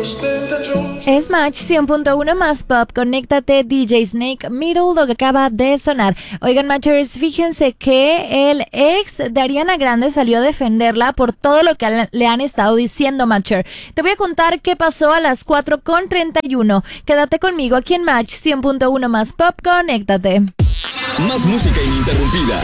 Es Match 100.1 más pop. Conéctate, DJ Snake, Middle, lo que acaba de sonar. Oigan, Matchers, fíjense que el ex de Ariana Grande salió a defenderla por todo lo que le han estado diciendo, Matcher. Te voy a contar qué pasó a las 4:31. Quédate conmigo aquí en Match 100.1 más pop. Conéctate. Más música ininterrumpida.